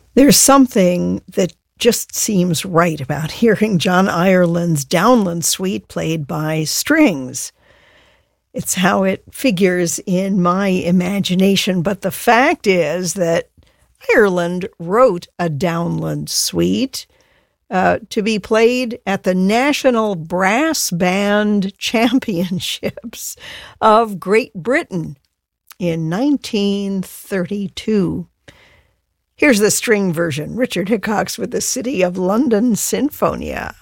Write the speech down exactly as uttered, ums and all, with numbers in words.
There's something that just seems right about hearing John Ireland's Downland Suite played by strings. It's how it figures in my imagination, but the fact is that Ireland wrote a Downland Suite uh, to be played at the National Brass Band Championships of Great Britain in nineteen thirty-two. Here's the string version, Richard Hickox with the City of London Sinfonia.